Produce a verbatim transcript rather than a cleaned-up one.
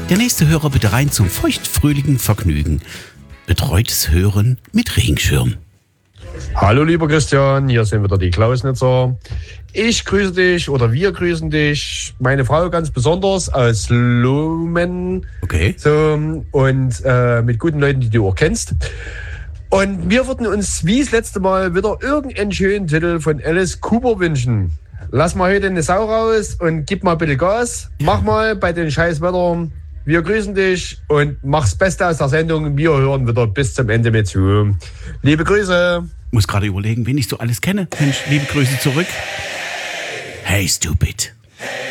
Der nächste Hörer bitte rein zum feuchtfröhlichen Vergnügen. Betreutes Hören mit Regenschirm. Hallo lieber Christian, hier sind wieder die Klausnitzer. Ich grüße dich oder wir grüßen dich, meine Frau ganz besonders aus Lumen. Okay. So, und äh, mit guten Leuten, die du auch kennst. Und wir würden uns wie das letzte Mal wieder irgendeinen schönen Titel von Alice Cooper wünschen. Lass mal heute eine Sau raus und gib mal bitte Gas. Mach mal bei den scheiß Wetter. Wir grüßen dich und mach's Beste aus der Sendung. Wir hören wieder bis zum Ende mit zu. Liebe Grüße. Muss gerade überlegen, wen ich so alles kenne. Mensch, liebe Grüße zurück. Hey, stupid.